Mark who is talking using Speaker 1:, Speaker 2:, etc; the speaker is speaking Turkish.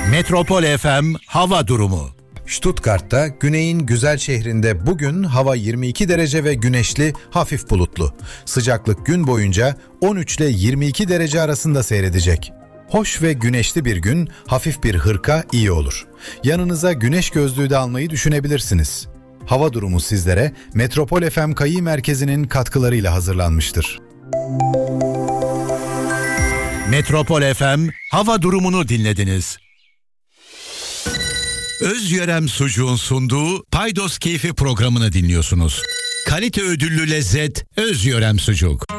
Speaker 1: Metropol FM hava durumu.
Speaker 2: Stuttgart'ta güneyin güzel şehrinde bugün hava 22 derece ve güneşli, hafif bulutlu. Sıcaklık gün boyunca 13 ile 22 derece arasında seyredecek. Hoş ve güneşli bir gün, hafif bir hırka iyi olur. Yanınıza güneş gözlüğü de almayı düşünebilirsiniz. Hava durumu sizlere Metropol FM Kayı Merkezi'nin katkılarıyla hazırlanmıştır.
Speaker 1: Metropol FM hava durumunu dinlediniz. Özyörem Sucuğun sunduğu Paydos Keyfi programını dinliyorsunuz. Kalite ödüllü lezzet Özyörem Sucuk.